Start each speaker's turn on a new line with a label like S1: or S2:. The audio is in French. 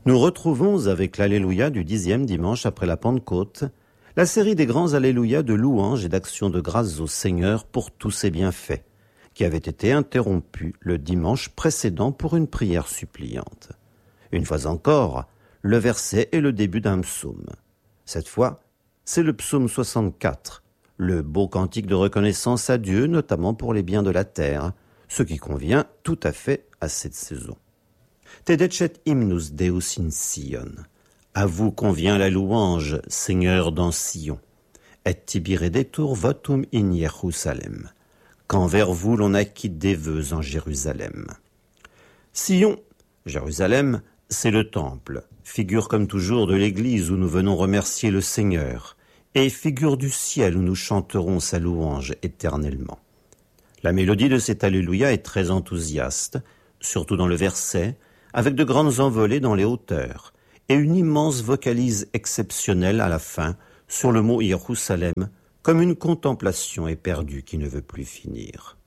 S1: Nous retrouvons avec l'Alléluia du 10e dimanche après la Pentecôte, la série des grands Alléluia de louanges et d'actions de grâce au Seigneur pour tous ses bienfaits, qui avait été interrompue le dimanche précédent pour une prière suppliante. Une fois encore, le verset est le début d'un psaume. Cette fois, c'est le psaume 64, le beau cantique de reconnaissance à Dieu, notamment pour les biens de la terre, ce qui convient tout à fait à cette saison. Te decet hymnus Deus in Sion. À vous convient la louange, Seigneur dans Sion. Et tibi redetur votum in Jérusalem. Quand vers vous l'on acquitte des vœux en Jérusalem. Sion, Jérusalem, c'est le temple, figure comme toujours de l'église où nous venons remercier le Seigneur, et figure du ciel où nous chanterons sa louange éternellement. La mélodie de cet Alléluia est très enthousiaste, surtout dans le verset, avec de grandes envolées dans les hauteurs, et une immense vocalise exceptionnelle à la fin sur le mot Jérusalem, comme une contemplation éperdue qui ne veut plus finir.